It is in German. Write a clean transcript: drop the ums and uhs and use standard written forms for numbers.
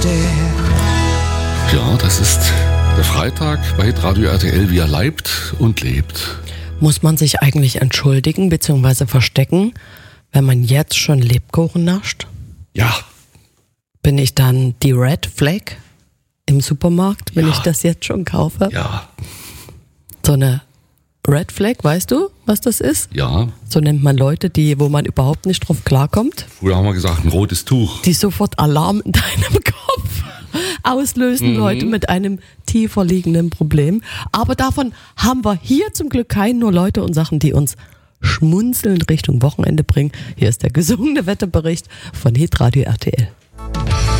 Ja, das ist der Freitag bei Hitradio RTL, wie er leibt und lebt. Muss man sich eigentlich entschuldigen bzw. verstecken, wenn man jetzt schon Lebkuchen nascht? Ja. Bin ich dann die Red Flag im Supermarkt, wenn ich das jetzt schon kaufe? Ja. So eine Red Flag, weißt du, was das ist? Ja. So nennt man Leute, wo man überhaupt nicht drauf klarkommt. Früher haben wir gesagt, ein rotes Tuch. Die sofort Alarm in deinem Kopf auslösen, Leute mit einem tiefer liegenden Problem. Aber davon haben wir hier zum Glück keinen, nur Leute und Sachen, die uns schmunzelnd Richtung Wochenende bringen. Hier ist der gesungene Wetterbericht von Hitradio RTL.